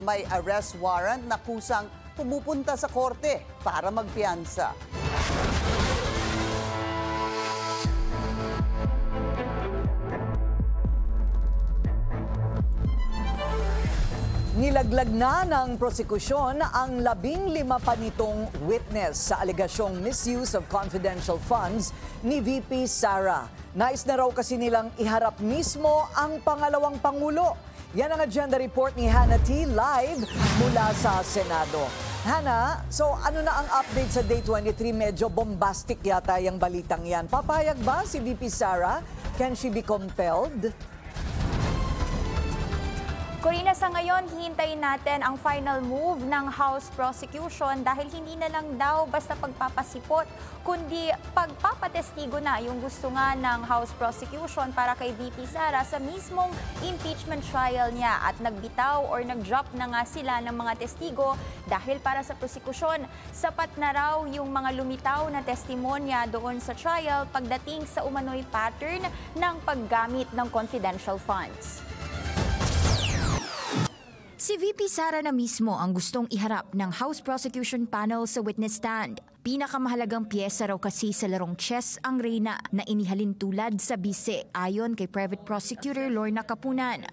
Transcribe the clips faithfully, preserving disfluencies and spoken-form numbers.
May arrest warrant na kusang pumupunta sa korte para magpiyansa. Nilaglag na ng prosekusyon ang labing lima pa nitong witness sa alegasyong misuse of confidential funds ni V P Sara. Nais na raw kasi nilang iharap mismo ang pangalawang Pangulo. Yan ang agenda report ni Hannah T. live mula sa Senado. Hannah, so ano na ang update sa Day twenty-three? Medyo bombastic yata yung balitang yan. Papayag ba si V P Sara? Can she be compelled? Corina, sa ngayon, hihintayin natin ang final move ng House Prosecution dahil hindi na lang daw basta pagpapasipot, kundi pagpapatestigo na yung gusto nga ng House Prosecution para kay V P Sara sa mismong impeachment trial niya. At nagbitaw or nag-drop na nga sila ng mga testigo dahil para sa prosekusyon, sapat na raw yung mga lumitaw na testimonya doon sa trial pagdating sa umano'y pattern ng paggamit ng confidential funds. Si V P Sara na mismo ang gustong iharap ng House Prosecution Panel sa witness stand. Pinakamahalagang piyesa raw kasi sa larong chess ang reyna na inihalin tulad sa bise ayon kay Private Prosecutor Lorna Capunan.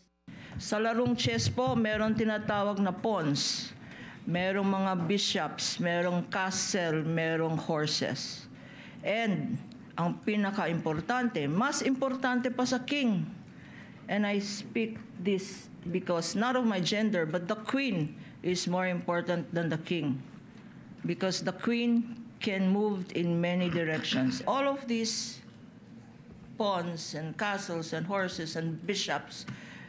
Sa larong chess po, meron tinatawag na pawns, merong mga bishops, merong castle, merong horses. And ang pinaka-importante, mas importante pa sa king. And I speak this because not of my gender, but the queen is more important than the king. Because the queen can move in many directions. All of these pawns and castles and horses and bishops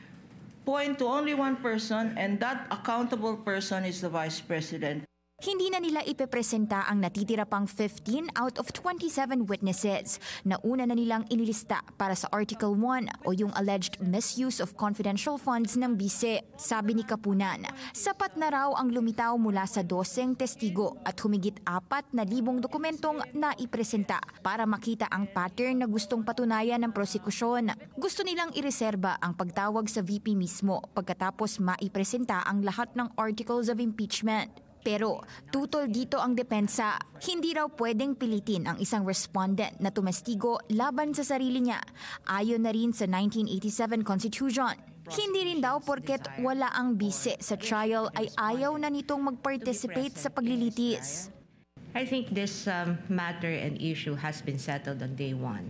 point to only one person, and that accountable person is the Vice President. Hindi na nila ipepresenta ang natitira pang fifteen out of twenty-seven witnesses na una na nilang inilista para sa Article one o yung alleged misuse of confidential funds ng bise. Sabi ni Capunan, sapat na raw ang lumitaw mula sa doseng testigo at humigit apat na libong dokumentong naipresenta para makita ang pattern na gustong patunayan ng prosekusyon. Gusto nilang ireserba ang pagtawag sa V P mismo pagkatapos maipresenta ang lahat ng articles of impeachment. Pero tutol dito ang depensa, hindi raw pwedeng pilitin ang isang respondent na tumestigo laban sa sarili niya, ayon na rin sa nineteen eighty-seven Constitution. Hindi rin daw porket wala ang bise sa trial ay ayaw na nitong mag-participate sa paglilitis. I think this um, matter and issue has been settled on day one.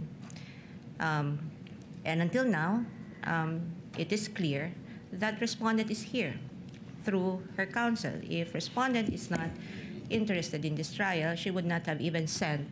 Um, and until now, um, it is clear that respondent is here through her counsel. If respondent is not interested in this trial, she would not have even sent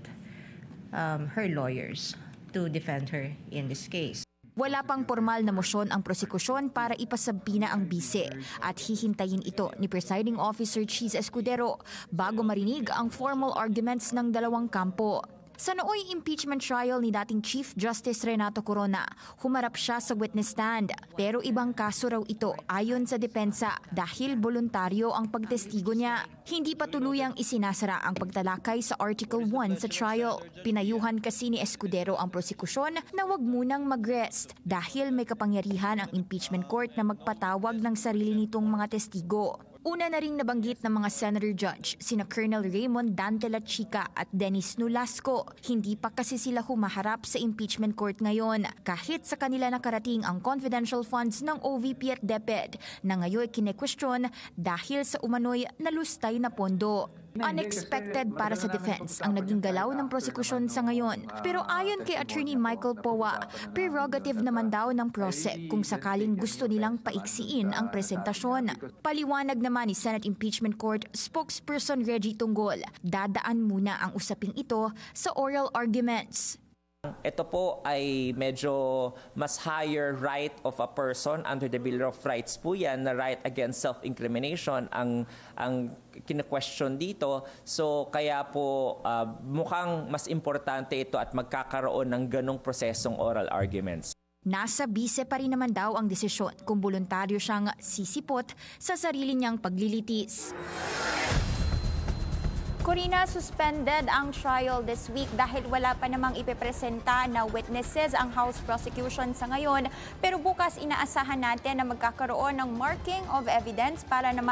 um, her lawyers to defend her in this case. Wala pang formal na mosyon ang prosekusyon para ipasabina ang bise at hihintayin ito ni Presiding Officer Cheese Escudero bago marinig ang formal arguments ng dalawang kampo. Sa nooy impeachment trial ni dating Chief Justice Renato Corona, humarap siya sa witness stand. Pero ibang kaso raw ito ayon sa depensa dahil voluntaryo ang pagtestigo niya. Hindi pa tuluyang isinasara ang pagtalakay sa Article one sa trial. Pinayuhan kasi ni Escudero ang prosekusyon na wag munang mag-rest dahil may kapangyarihan ang impeachment court na magpatawag ng sarili nitong mga testigo. Una na ring nabanggit ng mga Senator Judge, sina Colonel Raymond Dante La Chica at Dennis Nolasco. Hindi pa kasi sila humaharap sa impeachment court ngayon kahit sa kanila nakarating ang confidential funds ng O V P at DepEd na ngayon kine-question dahil sa umano'y nalustay na pondo. Unexpected para sa defense ang naging galaw ng prosekusyon sa ngayon. Pero ayon kay Attorney Michael Powa, prerogative naman daw ng prosek kung sakaling gusto nilang paiksiin ang presentasyon. Paliwanag naman ni Senate Impeachment Court spokesperson Reggie Tunggol, dadaan muna ang usaping ito sa oral arguments. Ito po ay medyo mas higher right of a person under the Bill of Rights po yan, na right against self-incrimination ang ang kine-question dito. So kaya po uh, mukhang mas importante ito at magkakaroon ng ganong prosesong oral arguments. Nasa bise pa rin naman daw ang desisyon kung voluntaryo siyang sisipot sa sarili niyang paglilitis. Corina, suspended ang trial this week dahil wala pa namang ipipresenta na witnesses ang House prosecution sa ngayon. Pero bukas inaasahan natin na magkakaroon ng marking of evidence para naman